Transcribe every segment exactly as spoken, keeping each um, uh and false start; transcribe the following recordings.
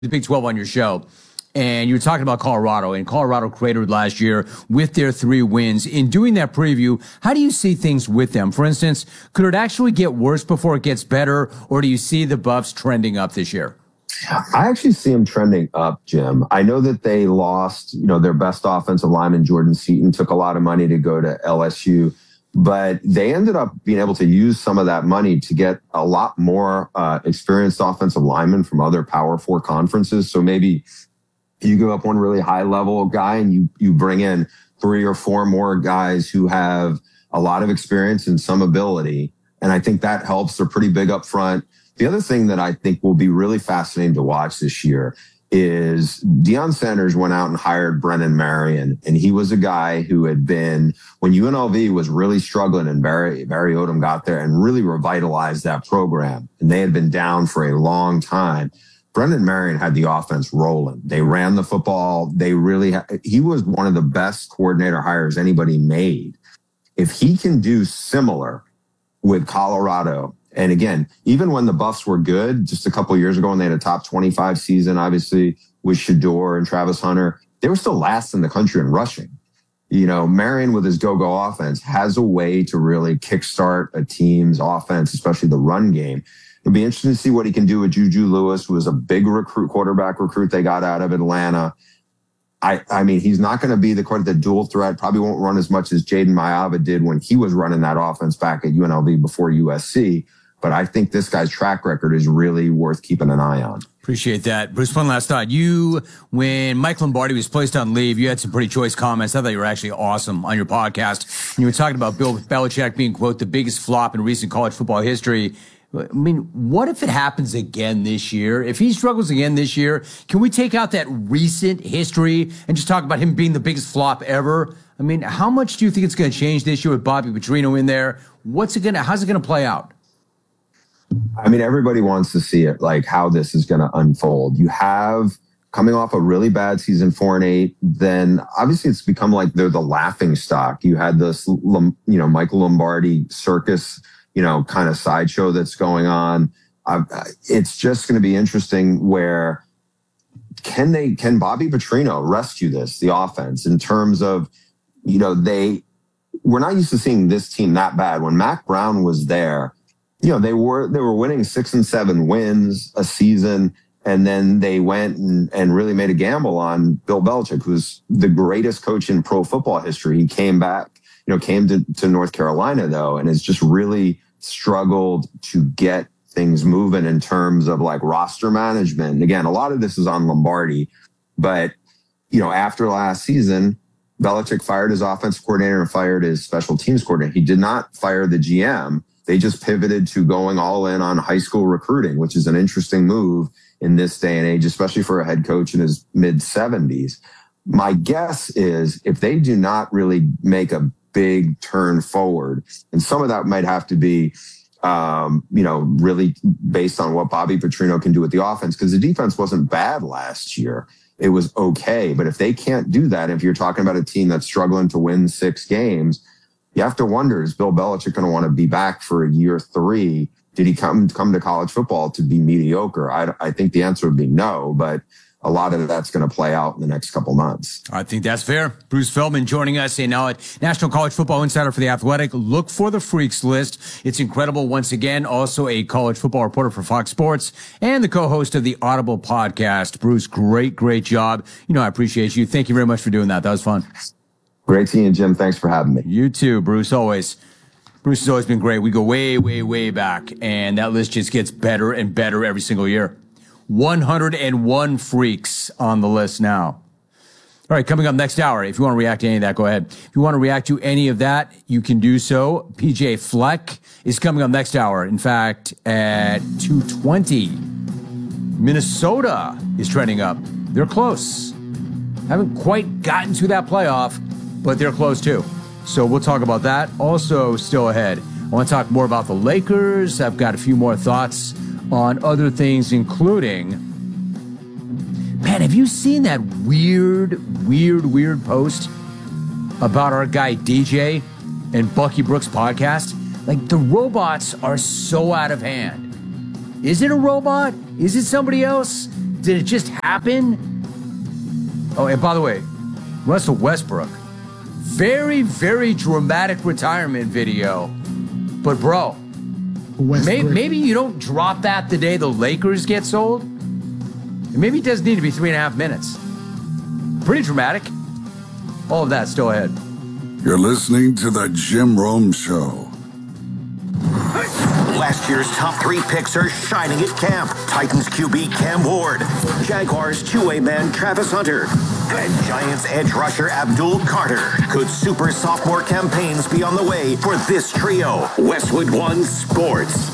the Big twelve on your show, and you were talking about Colorado, and Colorado cratered last year with their three wins. In doing that preview, how do you see things with them? For instance, could it actually get worse before it gets better, or do you see the Buffs trending up this year? I actually see them trending up, Jim. I know that they lost, you know, their best offensive lineman, Jordan Seaton, took a lot of money to go to L S U, but they ended up being able to use some of that money to get a lot more uh, experienced offensive linemen from other Power Four conferences. So maybe you give up one really high level guy and you you bring in three or four more guys who have a lot of experience and some ability. And I think that helps. They're pretty big up front. The other thing that I think will be really fascinating to watch this year is Deion Sanders went out and hired Brennan Marion. And he was a guy who had been, when U N L V was really struggling and Barry, Barry Odom got there and really revitalized that program. And they had been down for a long time. Brendan Marion had the offense rolling. They ran the football. They really, ha- he was one of the best coordinator hires anybody made. If he can do similar with Colorado, and again, even when the Buffs were good, just a couple of years ago when they had a top twenty-five season, obviously with Shedeur and Travis Hunter, they were still last in the country in rushing. You know, Marion with his go-go offense has a way to really kickstart a team's offense, especially the run game. It'll be interesting to see what he can do with Juju Lewis, who was a big recruit, quarterback recruit they got out of Atlanta. I, I mean, he's not going to be the quarterback, the dual threat, probably won't run as much as Jaden Mayava did when he was running that offense back at U N L V before U S C. But I think this guy's track record is really worth keeping an eye on. Appreciate that. Bruce, one last thought. You, when Mike Lombardi was placed on leave, you had some pretty choice comments. I thought you were actually awesome on your podcast. You were talking about Bill Belichick being, quote, the biggest flop in recent college football history. I mean, what if it happens again this year? If he struggles again this year, can we take out that recent history and just talk about him being the biggest flop ever? I mean, how much do you think it's going to change this year with Bobby Petrino in there? What's it going to, how's it going to play out? I mean, everybody wants to see it, like how this is going to unfold. You have coming off a really bad season, four and eight, then obviously it's become like they're the laughing stock. You had this, you know, Michael Lombardi circus, you know, kind of sideshow that's going on. Uh, it's just going to be interesting where can they, can Bobby Petrino rescue this, the offense, in terms of, you know, they, we're not used to seeing this team that bad. When Mac Brown was there, you know, they were, they were winning six and seven wins a season. And then they went and, and really made a gamble on Bill Belichick, who's the greatest coach in pro football history. He came back, you know, came to, to North Carolina, though, and has just really struggled to get things moving in terms of like roster management. And again, a lot of this is on Lombardi, but, you know, after last season, Belichick fired his offensive coordinator and fired his special teams coordinator. He did not fire the G M. They just pivoted to going all in on high school recruiting, which is an interesting move in this day and age, especially for a head coach in his mid seventies. My guess is if they do not really make a big turn forward, and some of that might have to be, um, you know, really based on what Bobby Petrino can do with the offense, because the defense wasn't bad last year. It was okay. But if they can't do that, if you're talking about a team that's struggling to win six games, you have to wonder, is Bill Belichick going to want to be back for a year three? Did he come, come to college football to be mediocre? I, I think the answer would be no, but a lot of that's going to play out in the next couple months. I think that's fair. Bruce Feldman joining us, and now at National College Football Insider for The Athletic. Look for the Freaks list. It's incredible. Once again, also a college football reporter for Fox Sports and the co-host of the Audible podcast. Bruce, great, great job. You know, I appreciate you. Thank you very much for doing that. That was fun. Great seeing you, Jim. Thanks for having me. You too, Bruce, always. Bruce has always been great. We go way, way, way back, and that list just gets better and better every single year. one hundred one freaks on the list now. All right, coming up next hour, if you want to react to any of that, go ahead. If you want to react to any of that, you can do so. P J Fleck is coming up next hour. In fact, at two twenty, Minnesota is trending up. They're close. Haven't quite gotten to that playoff, but they're close too. So we'll talk about that. Also, still ahead, I want to talk more about the Lakers. I've got a few more thoughts on other things, including, man, have you seen that weird, weird, weird post about our guy D J and Bucky Brooks' podcast? Like, the robots are so out of hand. Is it a robot? Is it somebody else? did it just happen? Oh, and by the way, Russell Westbrook, very, very dramatic retirement video. But bro, may, maybe you don't drop that the day the Lakers get sold. Maybe it doesn't need to be three and a half minutes. Pretty dramatic. All of that still ahead. You're listening to the Jim Rome Show. Last year's top three picks are shining at camp. Titans Q B Cam Ward, Jaguars two-way man Travis Hunter, and Giants edge rusher Abdul Carter. Could super sophomore campaigns be on the way for this trio? Westwood One Sports.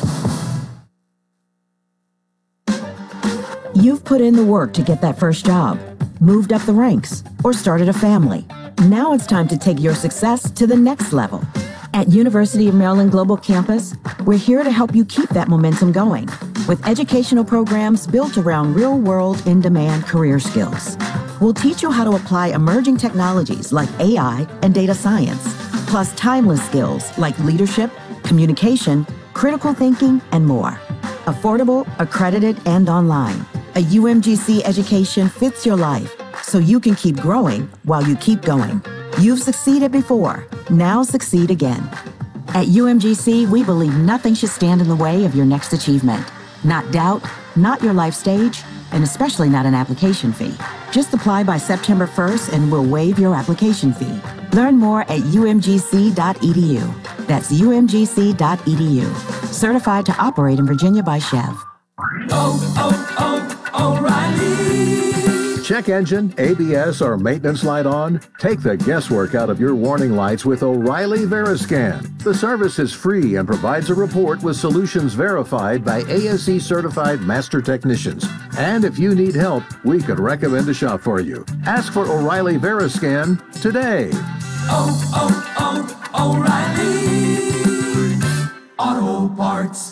You've put in the work to get that first job, moved up the ranks, or started a family. Now it's time to take your success to the next level. At University of Maryland Global Campus, we're here to help you keep that momentum going with educational programs built around real-world, in-demand career skills. We'll teach you how to apply emerging technologies like A I and data science, plus timeless skills like leadership, communication, critical thinking, and more. Affordable, accredited, and online. A U M G C education fits your life so you can keep growing while you keep going. You've succeeded before. Now succeed again. At U M G C, we believe nothing should stand in the way of your next achievement. Not doubt, not your life stage, and especially not an application fee. Just apply by September first and we'll waive your application fee. Learn more at U M G C dot E D U. That's U M G C dot E D U. Certified to operate in Virginia by Chev. Oh, oh, oh, O'Reilly. Check engine, A B S, or maintenance light on? Take the guesswork out of your warning lights with O'Reilly Veriscan. The service is free and provides a report with solutions verified by A S E certified master technicians. And if you need help, we could recommend a shop for you. Ask for O'Reilly Veriscan today. Oh, oh, oh, O'Reilly Auto Parts.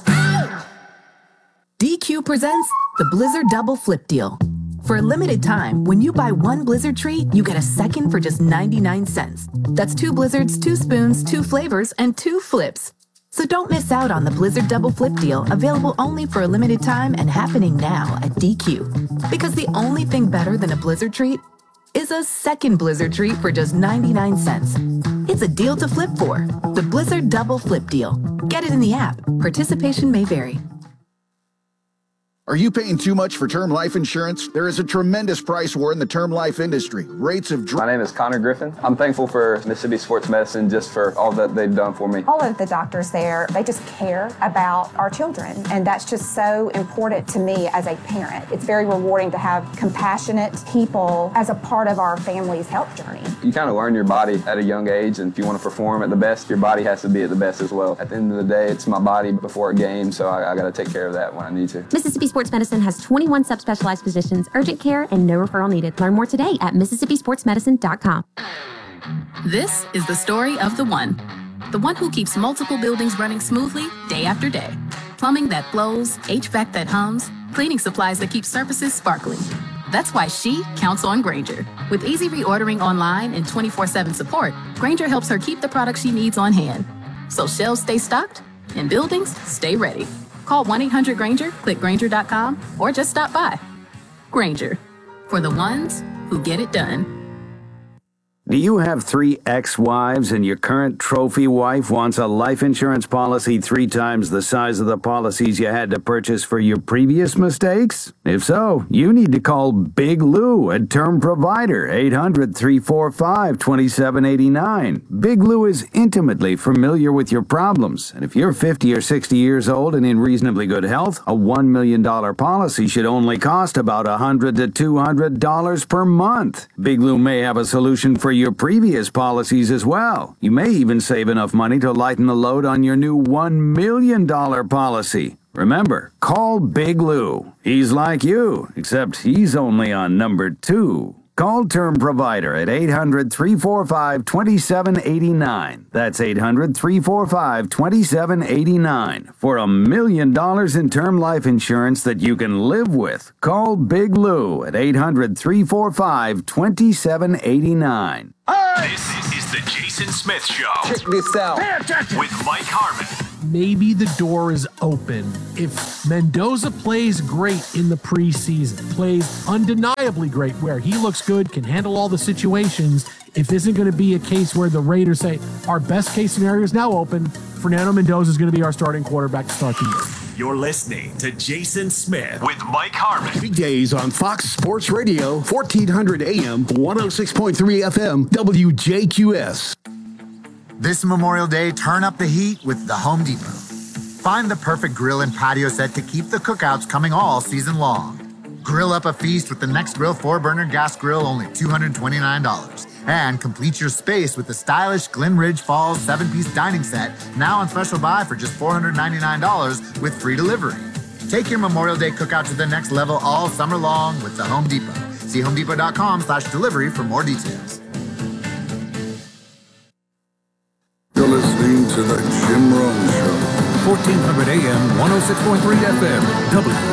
D Q presents the Blizzard Double Flip Deal. For a limited time, when you buy one Blizzard treat, you get a second for just ninety-nine cents. That's two Blizzards, two spoons, two flavors, and two flips. So don't miss out on the Blizzard Double Flip Deal, available only for a limited time and happening now at D Q. Because the only thing better than a Blizzard treat is a second Blizzard treat for just ninety-nine cents. It's a deal to flip for. The Blizzard Double Flip Deal. Get it in the app. Participation may vary. Are you paying too much for term life insurance? There is a tremendous price war in the term life industry. Rates have dropped. My name is Connor Griffin. I'm thankful for Mississippi Sports Medicine just for all that they've done for me. All of the doctors there, they just care about our children, and that's just so important to me as a parent. It's very rewarding to have compassionate people as a part of our family's health journey. You kind of learn your body at a young age, and if you want to perform at the best, your body has to be at the best as well. At the end of the day, it's my body before a game, so I, I got to take care of that when I need to. Mississippi Sports Medicine has twenty-one subspecialized physicians, urgent care, and no referral needed. Learn more today at Mississippi Sports Medicine dot com. This is the story of the one. The one who keeps multiple buildings running smoothly day after day. Plumbing that flows, H V A C that hums, cleaning supplies that keep surfaces sparkling. That's why she counts on Grainger. With easy reordering online and twenty-four seven support, Grainger helps her keep the products she needs on hand. So shelves stay stocked and buildings stay ready. Call one eight hundred Grainger, click Grainger dot com, or just stop by. Grainger, for the ones who get it done. Do you have three ex-wives and your current trophy wife wants a life insurance policy three times the size of the policies you had to purchase for your previous mistakes? If so, you need to call Big Lou, a term provider, eight hundred, three four five, two seven eight nine. Big Lou is intimately familiar with your problems, and if you're fifty or sixty years old and in reasonably good health, a one million dollars policy should only cost about one hundred to two hundred dollars per month. Big Lou may have a solution for your previous policies as well. You may even save enough money to lighten the load on your new one million dollars policy. Remember, call Big Lou. He's like you, except he's only on number two. Call Term Provider at eight hundred, three four five, two seven eight nine. That's eight hundred, three four five, two seven eight nine. For a million dollars in term life insurance that you can live with. Call Big Lou at eight hundred, three four five, two seven eight nine. This is the Jason Smith Show. Check this out. With Mike Harmon. maybe the door is open. If Mendoza plays great in the preseason, plays undeniably great where he looks good, can handle all the situations, if this isn't going to be a case where the Raiders say, our best case scenario is now open, Fernando Mendoza is going to be our starting quarterback to start the year. You're listening to Jason Smith with Mike Harmon. Weekdays on Fox Sports Radio, fourteen hundred A M, one oh six point three F M, W J Q S. This Memorial Day, turn up the heat with the Home Depot. Find the perfect grill and patio set to keep the cookouts coming all season long. Grill up a feast with the Next Grill four-burner gas grill, only two hundred twenty-nine dollars. And complete your space with the stylish Glen Ridge Falls seven-piece dining set, now on special buy for just four hundred ninety-nine dollars with free delivery. Take your Memorial Day cookout to the next level all summer long with the Home Depot. See homedepot.com slash delivery for more details. You're listening to The Jim Rome Show. fourteen hundred A M, one oh six point three F M, W